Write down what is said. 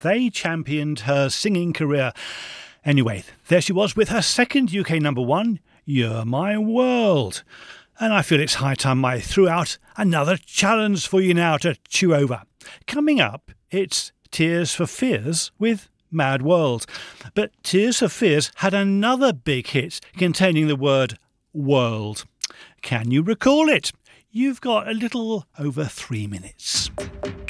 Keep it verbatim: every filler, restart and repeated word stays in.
They championed her singing career. Anyway, there she was with her second U K number one, You're My World. And I feel it's high time I threw out another challenge for you now to chew over. Coming up, it's Tears for Fears with Mad World. But Tears for Fears had another big hit containing the word world. Can you recall it? You've got a little over three minutes.